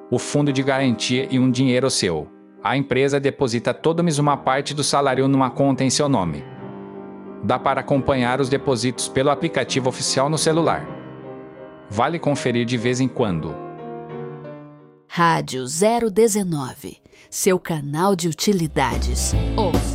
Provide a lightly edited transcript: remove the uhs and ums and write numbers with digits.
o fundo de garantia e um dinheiro seu. A empresa deposita todo mês uma parte do salário numa conta em seu nome. Dá para acompanhar os depósitos pelo aplicativo oficial no celular. Vale conferir de vez em quando. Rádio 019, seu canal de utilidades. Ouça.